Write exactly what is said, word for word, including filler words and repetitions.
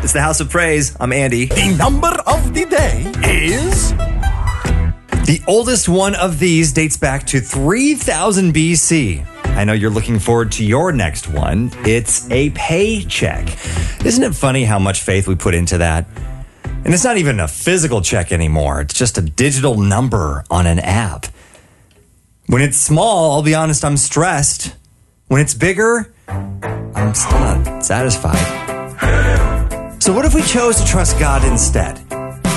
It's the House of Praise. I'm Andy. The number of the day is... The oldest one of these dates back to three thousand B C. I know you're looking forward to your next one. It's a paycheck. Isn't it funny how much faith we put into that? And it's not even a physical check anymore. It's just a digital number on an app. When it's small, I'll be honest, I'm stressed. When it's bigger, I'm still not satisfied. So what if we chose to trust God instead?